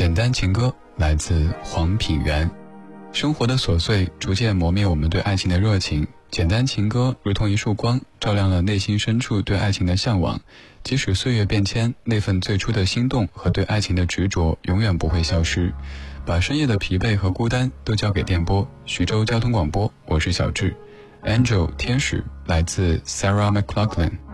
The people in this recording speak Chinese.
简单情歌来自黄品源。生活的琐碎逐渐磨灭我们对爱情的热情，简单情歌如同一束光，照亮了内心深处对爱情的向往。即使岁月变迁，那份最初的心动和对爱情的执着永远不会消失。把深夜的疲惫和孤单都交给电波，徐州交通广播，我是小智。 Angel 天使来自 Sarah McLachlan。